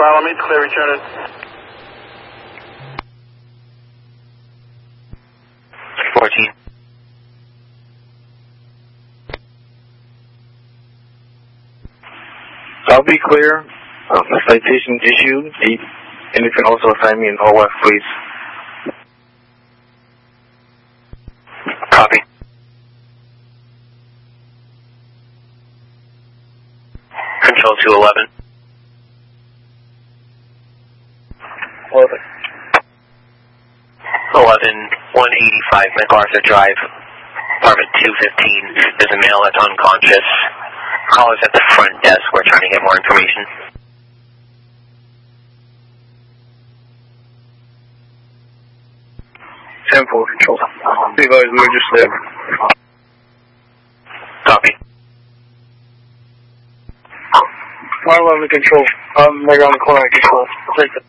Follow me, clear return. 14. I'll be clear. The citation issued, and you can also assign me an OF, please. Copy. Control 211. 185 MacArthur Drive, apartment 215. There's a male that's unconscious. Callers at the front desk. We're trying to get more information. 10-4 control. Be advised, we were just there. Copy. 511 control. They're on the corner. Control. Take that.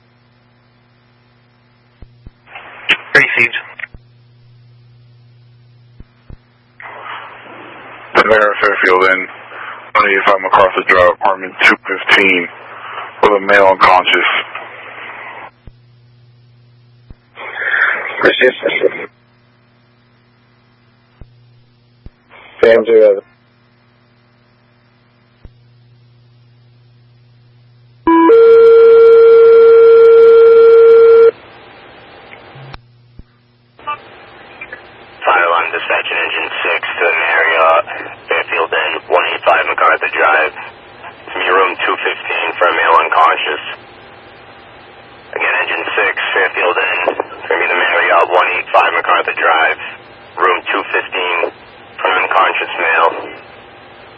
Received. The mayor of Fairfield in 185 MacArthur Drive, apartment 215, with a male unconscious. Received. Sam 211. Dispatching engine 6 to the Marriott, Fairfield Inn, 185 MacArthur Drive. It's me, room 215 for a male unconscious. Again, engine 6, Fairfield Inn, for me, the Marriott, 185 MacArthur Drive, room 215 for an unconscious male.